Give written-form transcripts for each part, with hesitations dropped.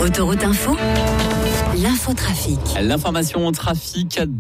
Autoroute Info, l'infotrafic. L'information au trafic à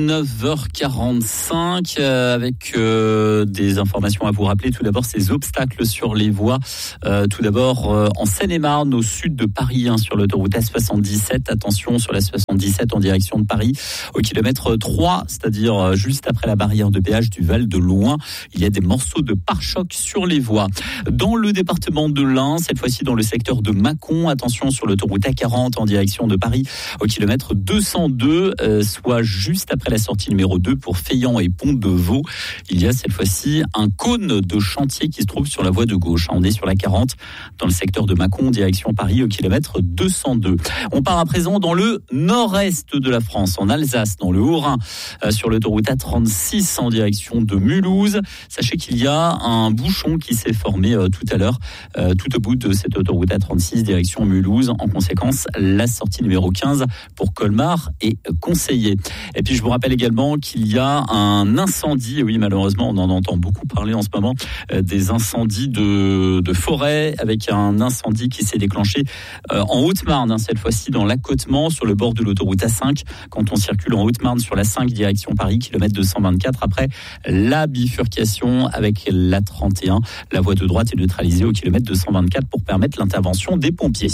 19h45 avec des informations à vous rappeler. Tout d'abord, ces obstacles sur les voies. Tout d'abord, en Seine-et-Marne, au sud de Paris, sur l'autoroute A77. Attention sur la 77 en direction de Paris, au kilomètre 3, c'est-à-dire juste après la barrière de péage du Val de Loing. Il y a des morceaux de pare-choc sur les voies. Dans le département de l'Ain, cette fois-ci dans le secteur de Mâcon, attention sur l'autoroute A40 en direction de Paris, au kilomètre 202, soit juste après la sortie numéro 2 pour Feillan et Pont-de-Vaux. Il y a cette fois-ci un cône de chantier qui se trouve sur la voie de gauche. On est sur la 40 dans le secteur de Mâcon, direction Paris, au kilomètre 202. On part à présent dans le nord-est de la France, en Alsace, dans le Haut-Rhin, sur l'autoroute A36 en direction de Mulhouse. Sachez qu'il y a un bouchon qui s'est formé tout à l'heure, tout au bout de cette autoroute A36, direction Mulhouse. En conséquence, la sortie numéro 15 pour Colmar est conseillée. Et puis je vous rappelle également qu'il y a un incendie, et oui malheureusement on en entend beaucoup parler en ce moment, des incendies de forêt, avec un incendie qui s'est déclenché en Haute-Marne, cette fois-ci dans l'accotement sur le bord de l'autoroute A5, quand on circule en Haute-Marne sur la 5 direction Paris, kilomètre 224, après la bifurcation avec la 31. La voie de droite est neutralisée au kilomètre 224 pour permettre l'intervention des pompiers.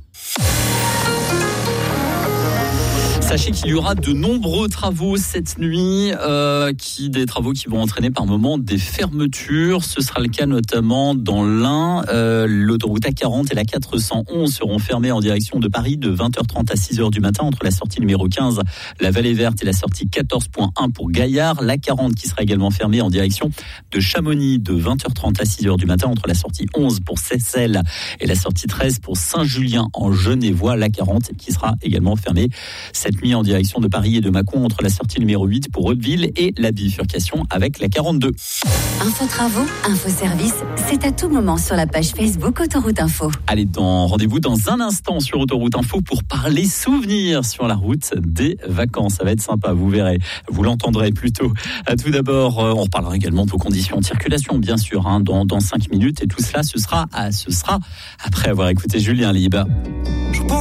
Sachez qu'il y aura de nombreux travaux cette nuit, des travaux qui vont entraîner par moments des fermetures. Ce sera le cas notamment dans l'Ain. L'autoroute A40 et la 411 seront fermées en direction de Paris de 20h30 à 6h du matin entre la sortie numéro 15, la Vallée Verte, et la sortie 14.1 pour Gaillard. La 40 qui sera également fermée en direction de Chamonix de 20h30 à 6h du matin entre la sortie 11 pour Seyssel et la sortie 13 pour Saint-Julien en Genevois. La 40 qui sera également fermée cette nuit en direction de Paris et de Mâcon entre la sortie numéro 8 pour Hauteville et la bifurcation avec la 42. Info travaux, info service, c'est à tout moment sur la page Facebook Autoroute Info. Allez, rendez-vous dans un instant sur Autoroute Info pour parler souvenirs sur la route des vacances. Ça va être sympa, vous verrez, vous l'entendrez plutôt. Tout d'abord, on reparlera également de vos conditions de circulation, bien sûr, dans 5 minutes. Et tout cela, ce sera après avoir écouté Julien Lieb.